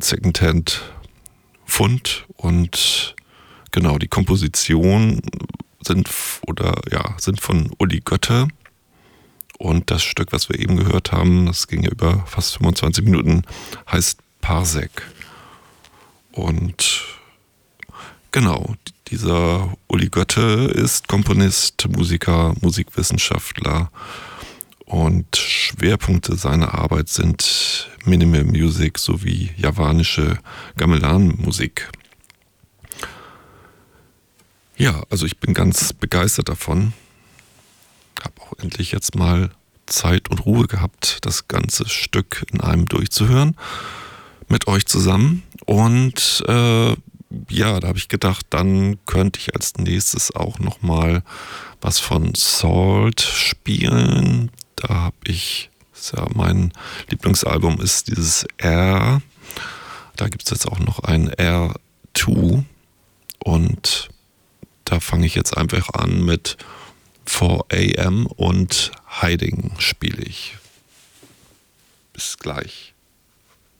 ein Secondhand-Fund und genau, die Komposition sind von Uli Götte und das Stück, was wir eben gehört haben, das ging ja über fast 25 Minuten, heißt Parsec. Und genau, dieser Uli Götte ist Komponist, Musiker, Musikwissenschaftler und Schwerpunkte seiner Arbeit sind Minimal Music sowie javanische Gamelan-Musik. Ja, also ich bin ganz begeistert davon. Habe auch endlich jetzt mal Zeit und Ruhe gehabt, das ganze Stück in einem durchzuhören mit euch zusammen. Und da habe ich gedacht, dann könnte ich als nächstes auch nochmal was von Salt spielen. Da habe ich, mein Lieblingsalbum ist dieses R. Da gibt es jetzt auch noch ein R2 und da fange ich jetzt einfach an mit 4 AM und Hiding spiele ich. Bis gleich.